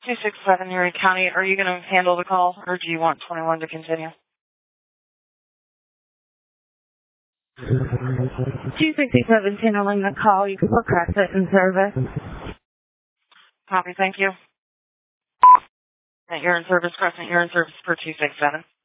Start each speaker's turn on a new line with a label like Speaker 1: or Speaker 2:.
Speaker 1: 267 Erie County. Are you going to handle the call, or do you want 21 to continue? 267 handling the call. You can put Crescent in service. Copy, thank you. You're in service, Crescent. You're in service for 267.